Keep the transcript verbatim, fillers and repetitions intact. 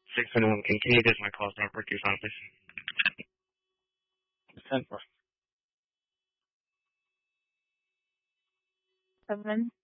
six twenty-one. Can, can you get my call start work, please? ten four. Seven.